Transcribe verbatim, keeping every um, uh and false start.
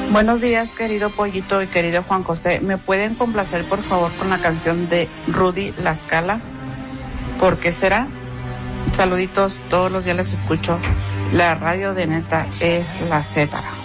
Buenos días, querido Pollito y querido Juan José. ¿Me pueden complacer, por favor, con la canción de Rudy La Scala? ¿Por qué será? Saluditos, todos los días les escucho. La radio de neta es la Z.